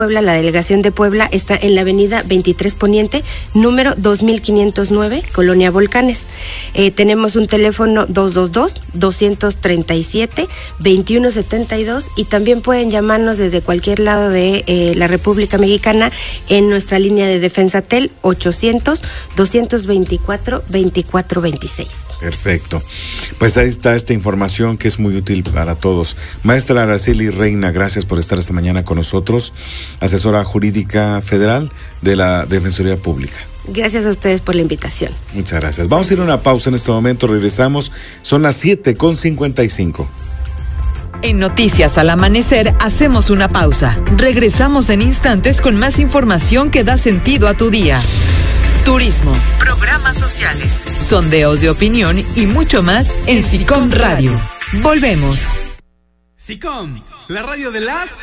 Puebla, la delegación de Puebla está en la avenida 23 Poniente, número 2509, Colonia Volcanes. Tenemos un teléfono 222-237-2172 y también pueden llamarnos desde cualquier lado de la República Mexicana en nuestra línea de Defensatel 800-224-2426. Perfecto. Pues ahí está esta información que es muy útil para todos. Maestra Araceli Reina, gracias por estar esta mañana con nosotros, asesora jurídica federal de la Defensoría Pública. Gracias a ustedes por la invitación. Muchas gracias. Vamos a ir a una pausa en este momento, regresamos, son las 7:55. En Noticias al Amanecer hacemos una pausa. Regresamos en instantes con más información que da sentido a tu día. Turismo, programas sociales, sondeos de opinión y mucho más en SICOM Radio. Volvemos. SICOM, la radio de las